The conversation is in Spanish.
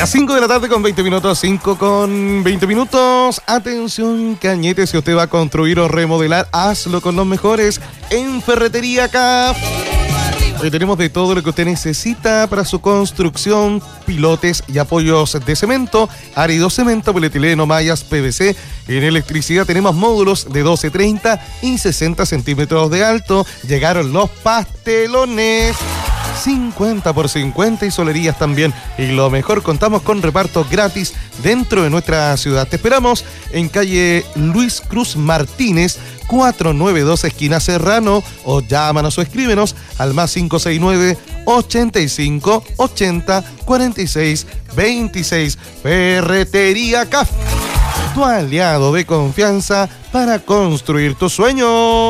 Las 5 de la tarde con 20 minutos, 5 con 20 minutos. Atención, Cañete, si usted va a construir o remodelar, hazlo con los mejores en Ferretería CAF. Hoy tenemos de todo lo que usted necesita para su construcción: pilotes y apoyos de cemento, árido cemento, polietileno, mallas, PVC. En electricidad tenemos módulos de 12, 30 y 60 centímetros de alto. Llegaron los pastelones 50 por 50 y solerías también. Y lo mejor, contamos con reparto gratis dentro de nuestra ciudad. Te esperamos en calle Luis Cruz Martínez, 492 esquina Serrano, o llámanos o escríbenos al más 569 85 80 46 26. Ferretería CAF, tu aliado de confianza para construir tus sueños.